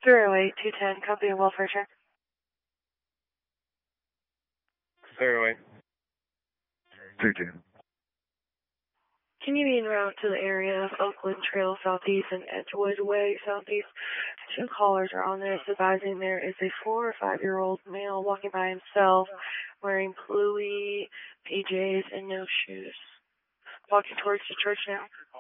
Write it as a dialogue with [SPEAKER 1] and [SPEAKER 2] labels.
[SPEAKER 1] 308 210, company and welfare check.
[SPEAKER 2] 308.
[SPEAKER 3] 210.
[SPEAKER 1] Can you be en route to the area of Oakland Trail Southeast and Edgewood Way Southeast? Two callers are on this advising there is a 4 or 5-year-old male walking by himself wearing bluey PJs and no shoes. Walking towards the church now.